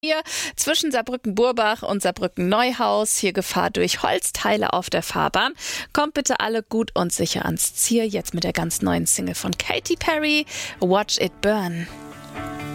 Hier zwischen Saarbrücken-Burbach und Saarbrücken-Neuhaus, hier Gefahr durch Holzteile auf der Fahrbahn. Kommt bitte alle gut und sicher ans Ziel, jetzt mit der ganz neuen Single von Katy Perry, Watch It Burn.